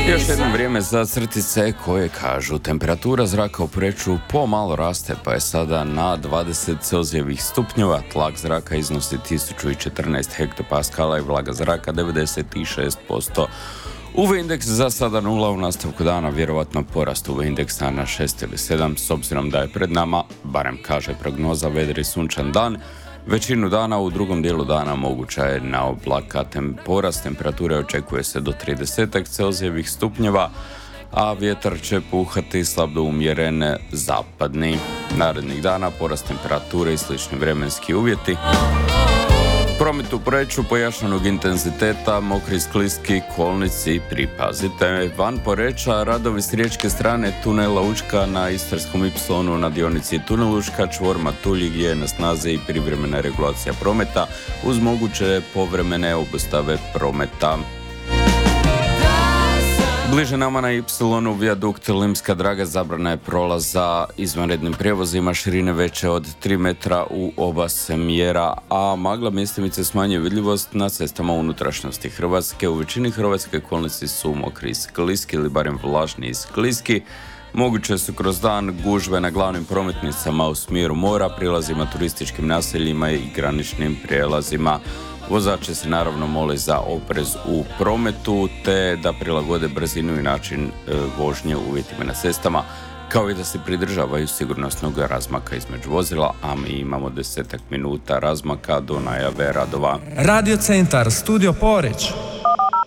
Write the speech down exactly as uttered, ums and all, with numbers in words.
Još jedno vrijeme za crtice koje kažu temperatura zraka u Poreču pomalo raste, pa je sada na dvadeset celzijevih stupnjeva, tlak zraka iznosi tisuću četrnaest hektopaskala i vlaga zraka devedeset šest posto. U V indeks za sada nula, u nastavku dana vjerovatno porast U V indeksa na šest ili sedam, s obzirom da je pred nama, barem kaže prognoza, vedri sunčan dan. Većinu dana, u drugom dijelu dana moguća je na oblaka. Tem, porast temperature očekuje se do trideset celzijevih stupnjeva, a vjetar će puhati slab do umjeren zapadni. Narednih dana porast temperature i slični vremenski uvjeti. Promet u Poreču pojačanog intenziteta, mokri, skliski, kolnici, pripazite. Van Poreča radovi s riječke strane tunela Učka na Istarskom ipsilonu na dionici tunel Učka, čvor Matulji gdje je na snazi i privremena regulacija prometa uz moguće povremene obustave prometa. Bliže nama na Ipsilonu vijadukt Limska Draga zabrana je prolaza izvanrednim prijevozima širine veće od tri metra u oba smjera, a magla mjestimice smanjuje vidljivost na cestama unutrašnjosti Hrvatske. U većini Hrvatske kolnici su mokri i skliski ili barem vlažni i skliski. Moguće su kroz dan gužve na glavnim prometnicama u smjeru mora, prilazima turističkim naseljima i graničnim prijelazima. Vozače se naravno mole za oprez u prometu te da prilagode brzinu i način e, vožnje uvjetima na cestama, kao i da se pridržavaju sigurnosnog razmaka između vozila, a mi imamo desetak minuta razmaka do najave radova. Radio Centar, Studio Poreč.